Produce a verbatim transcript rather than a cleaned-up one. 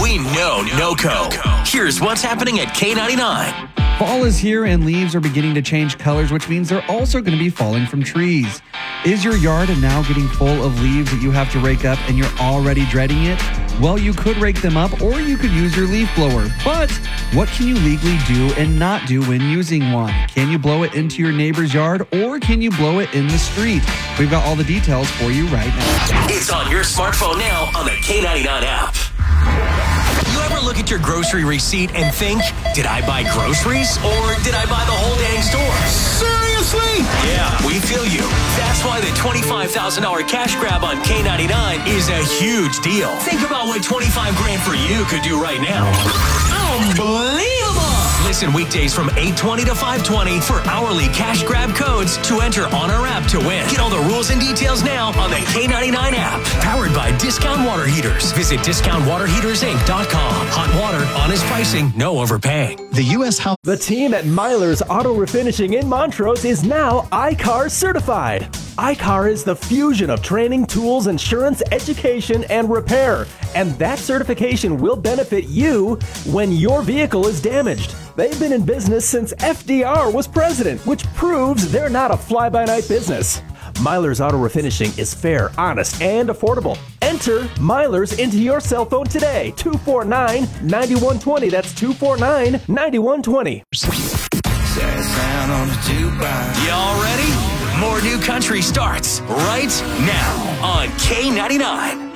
We know NOCO. Here's what's happening at K ninety-nine. Fall is here and leaves are beginning to change colors, which means they're also going to be falling from trees. Is your yard now getting full of leaves that you have to rake up and you're already dreading it? Well, you could rake them up or you could use your leaf blower. But what can you legally do and not do when using one? Can you blow it into your neighbor's yard or can you blow it in the street? We've got all the details for you right now. It's on your smartphone now on the K ninety-nine app. You ever look at your grocery receipt and think, did I buy groceries or did I buy the whole dang store? Seriously? Yeah, we feel you. That's why the twenty-five thousand dollars cash grab on K ninety-nine is a huge deal. Think about what twenty-five grand for you could do right now. Unbelievable! Listen weekdays from eight twenty to five twenty for hourly cash grab codes to enter on our app to win. Get all the rules and details now on the K ninety-nine app. Powered by Discount Water Heaters. Visit discount water heaters inc dot com. Hot water, honest pricing, no overpaying. The U S House. The team at Myler's Auto Refinishing in Montrose is now I C A R certified. I C A R is the fusion of training, tools, insurance, education, and repair. And that certification will benefit you when your vehicle is damaged. They've been in business since F D R was president, which proves they're not a fly-by-night business. Myler's Auto Refinishing is fair, honest, and affordable. Enter Myler's into your cell phone today. two four nine, nine one two zero. That's two four nine, nine one two zero. Y'all ready? More new country starts right now on K ninety-nine.